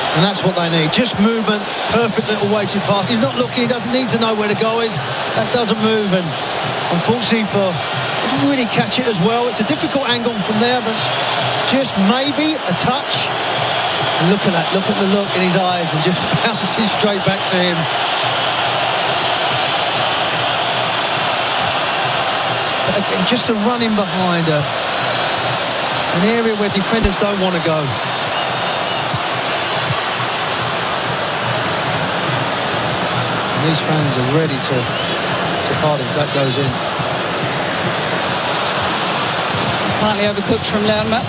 And that's what they need. Just movement, perfect little weighted pass. He's not looking, he doesn't need to know where the goal is. That doesn't move, and unfortunately doesn't really catch it as well. It's a difficult angle from there, but just maybe a touch. And look at that, look at the look in his eyes, and just bounces straight back to him. But again, just a run in behind her. An area where defenders don't want to go. And these fans are ready to party if that goes in. Slightly overcooked from Lerma.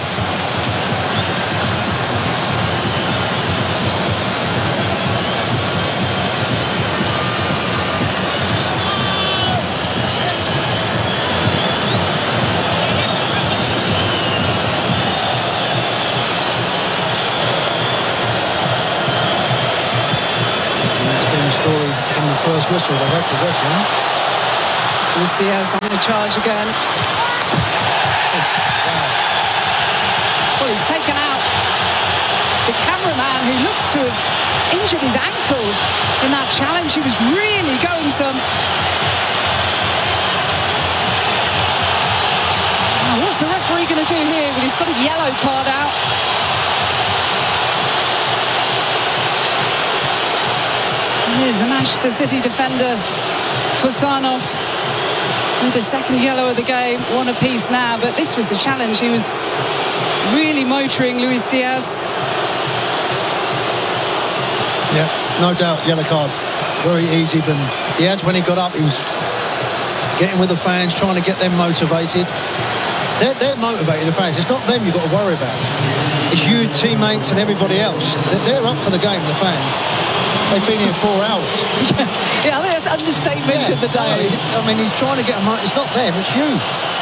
Story from the first whistle. They had possession. Luis Diaz on the charge again. Well, he's taken out the cameraman, who looks to have injured his ankle in that challenge. He was really going some. Now, what's the referee going to do here? Well, he's got a yellow card out. Here's the Manchester City defender, Husanov, with the second yellow of the game. One apiece now, but this was the challenge. He was really motoring Luis Diaz. Yeah, no doubt, yellow card. Very easy, but Diaz, when he got up, he was getting with the fans, trying to get them motivated. They're motivated, the fans. It's not them you've got to worry about. It's you, teammates, and everybody else. They're up for the game, the fans. They've been here 4 hours. Yeah, I think that's understatement of the day. No, I mean, he's trying to get them. It's not them, it's you.